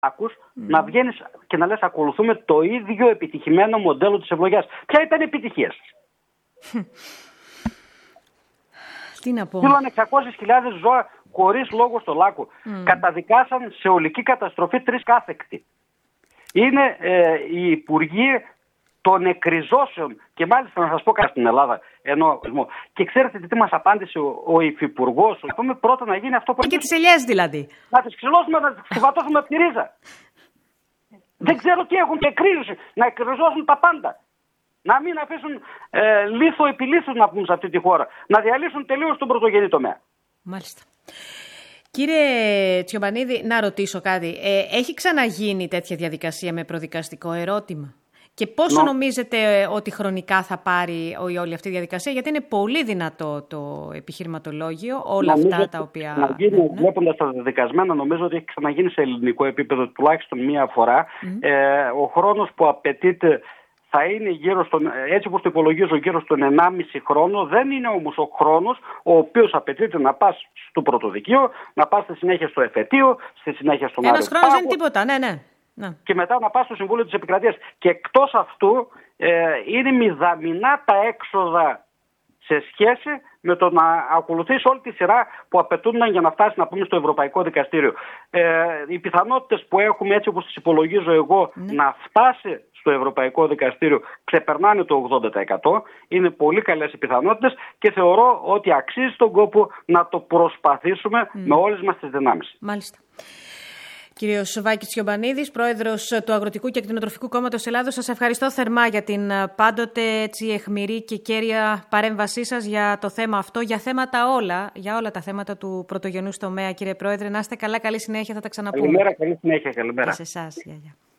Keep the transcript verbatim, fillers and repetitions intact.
Mm. να βγαίνεις και να λες ακολουθούμε το ίδιο επιτυχημένο μοντέλο της ευλογιάς. Ποια ήταν η επιτυχία σας? Τι να πω. Στείλαν εξακόσιες χιλιάδες ζώα χωρίς λόγο στο Λάκκο. Mm. Καταδικάσαν σε ολική καταστροφή τρεις κάθεκτοι. Είναι ε, οι υπουργοί των εκριζώσεων και μάλιστα να σας πω κάτι στην Ελλάδα. Ενώ, και ξέρετε τι μας απάντησε ο, ο υφυπουργός? Είπαμε πρώτα να γίνει αυτό που... Και τις ελιές δηλαδή. Να τις ξυλώσουμε, να τις ξεβατώσουμε από τη ρίζα. Δεν ξέρω τι έχουν και εκρίζωση. Να εκριζώσουν τα πάντα. Να μην αφήσουν ε, λίθο επί λίθου να πούμε σε αυτή τη χώρα. Να διαλύσουν τελείως τον πρωτογενή τομέα. Μάλιστα. Κύριε Τσιομπανίδη, να ρωτήσω κάτι. Ε, έχει ξαναγίνει τέτοια διαδικασία με προδικαστικό ερώτημα? Και πόσο no. νομίζετε ότι χρονικά θα πάρει όλη αυτή η διαδικασία? Γιατί είναι πολύ δυνατό το επιχειρηματολόγιο, όλα νομίζω αυτά τα οποία... Να γίνει, ναι. Βλέποντας τα δεδικασμένα, νομίζω ότι έχει ξαναγίνει σε ελληνικό επίπεδο τουλάχιστον μία φορά. Mm. Ε, ο χρόνος που απαιτείται θα είναι γύρω στον, έτσι όπως το υπολογίζω, γύρω στον ενάμιση χρόνο. Δεν είναι όμως ο χρόνος ο οποίος απαιτείται να πας στο πρωτοδικείο, να πας στη συνέχεια στο εφετείο, στη συνέχεια στον Άριο. Ένας χρόνος δεν είναι τίποτα, ναι, ναι. Ναι. Και μετά να πας στο Συμβούλιο της Επικρατείας. Και εκτός αυτού ε, είναι μηδαμινά τα έξοδα σε σχέση με το να ακολουθήσει όλη τη σειρά που απαιτούν για να φτάσει να πούμε στο Ευρωπαϊκό Δικαστήριο. Ε, οι πιθανότητες που έχουμε, έτσι όπως τις υπολογίζω εγώ, ναι. να φτάσει στο Ευρωπαϊκό Δικαστήριο ξεπερνάνε το ογδόντα τοις εκατό. Είναι πολύ καλές οι πιθανότητες και θεωρώ ότι αξίζει τον κόπο να το προσπαθήσουμε mm. με όλες μας τις δυνάμεις. Μάλιστα. Κύριος Βάκης Τσιομπανίδης, πρόεδρος του Αγροτικού και Κτηνοτροφικού Κόμματος Ελλάδος, σας ευχαριστώ θερμά για την πάντοτε έτσι αιχμηρή και κέρια παρέμβασή σας για το θέμα αυτό, για θέματα όλα, για όλα τα θέματα του πρωτογενούς τομέα. Κύριε Πρόεδρε, να είστε καλά, καλή συνέχεια, θα τα ξαναπούμε. Καλημέρα, καλή συνέχεια, καλημέρα. Και σε εσάς, γεια, γεια.